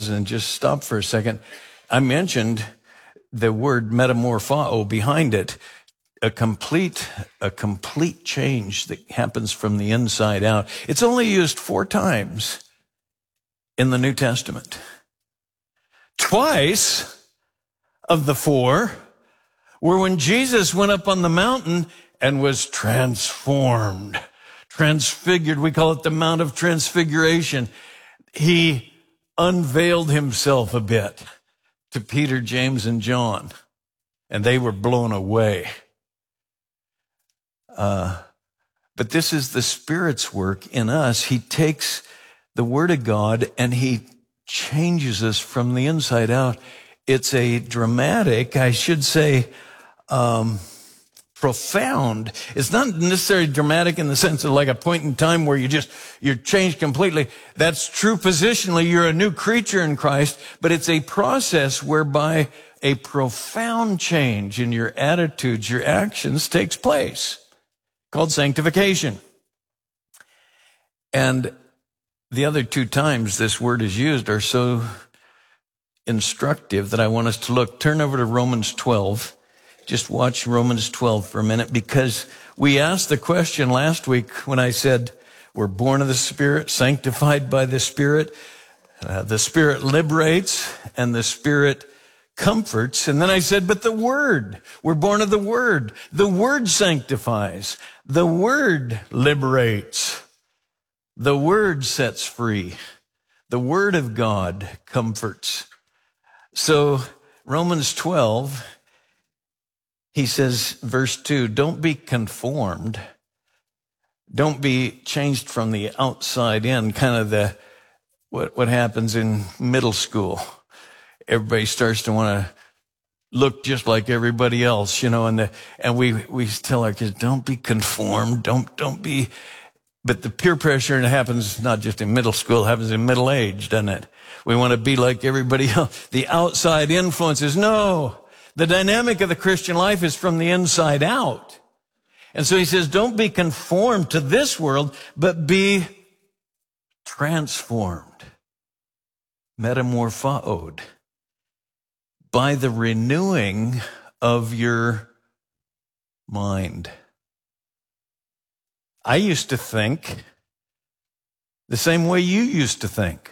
pause and just stop for a second. I mentioned the word metamorphao behind it, a complete change that happens from the inside out. It's only used 4 times in the New Testament. Twice of the 4 were when Jesus went up on the mountain and was transformed, transfigured. We call it the Mount of Transfiguration. He unveiled himself a bit to Peter, James, and John, and they were blown away. But this is the Spirit's work in us. He takes the Word of God and he changes us from the inside out. It's a dramatic, I should say, profound. It's not necessarily dramatic in the sense of like a point in time where you're changed completely. That's true positionally. You're a new creature in Christ, but it's a process whereby a profound change in your attitudes, your actions takes place, called sanctification. And the other 2 times this word is used are so instructive that I want us to look. Turn over to Romans 12. Just watch Romans 12 for a minute, because we asked the question last week when I said we're born of the Spirit, sanctified by the Spirit. The Spirit liberates and the Spirit comforts. And then I said, but the Word, we're born of the Word. The Word sanctifies. The Word liberates. The Word sets free. The Word of God comforts. So Romans 12, he says, verse 2, don't be conformed. Don't be changed from the outside in, kind of what happens in middle school. Everybody starts to want to look just like everybody else, and we tell our kids, don't be conformed, don't be. But the peer pressure, and it happens not just in middle school, it happens in middle age, doesn't it? We want to be like everybody else. The outside influences. No, the dynamic of the Christian life is from the inside out. And so he says, don't be conformed to this world, but be transformed, metamorphosed, by the renewing of your mind. I used to think the same way you used to think.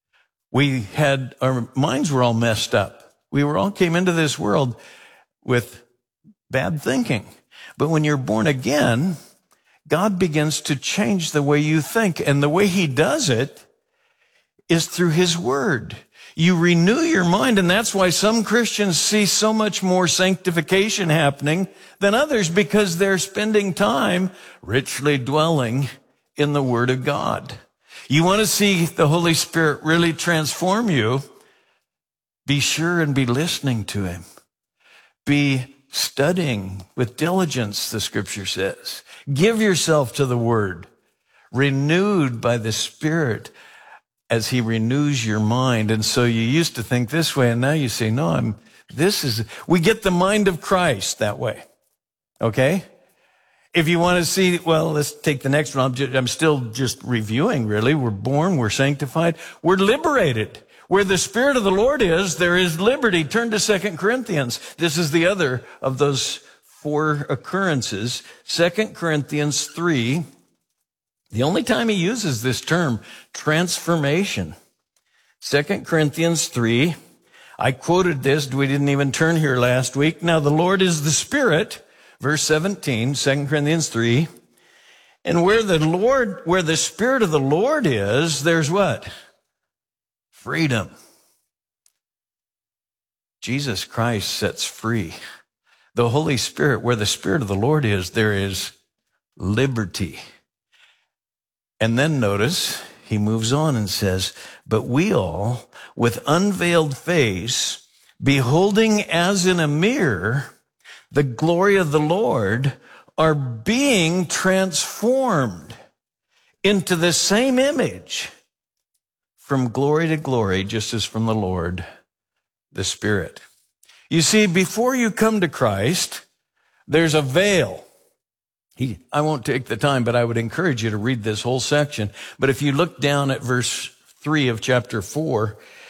Our minds were all messed up. We all came into this world with bad thinking. But when you're born again, God begins to change the way you think. And the way he does it is through his word. You renew your mind, and that's why some Christians see so much more sanctification happening than others, because they're spending time richly dwelling in the Word of God. You want to see the Holy Spirit really transform you, be sure and be listening to him. Be studying with diligence, the Scripture says. Give yourself to the Word, renewed by the Spirit, as he renews your mind. And so you used to think this way, and now you say, no, we get the mind of Christ that way. Okay? If you want to see, well, let's take the next one. I'm still just reviewing, really. We're born, we're sanctified, we're liberated. Where the Spirit of the Lord is, there is liberty. Turn to 2 Corinthians. This is the other of those 4 occurrences. 2 Corinthians 3. The only time he uses this term, transformation. 2 Corinthians 3. I quoted this. We didn't even turn here last week. Now the Lord is the Spirit. Verse 17, 2 Corinthians 3. And where the Spirit of the Lord is, there's what? Freedom. Jesus Christ sets free. The Holy Spirit, where the Spirit of the Lord is, there is liberty. And then notice, he moves on and says, but we all, with unveiled face, beholding as in a mirror the glory of the Lord, are being transformed into the same image from glory to glory, just as from the Lord, the Spirit. You see, before you come to Christ, there's a veil. I won't take the time, but I would encourage you to read this whole section. But if you look down at verse 3 of chapter 4,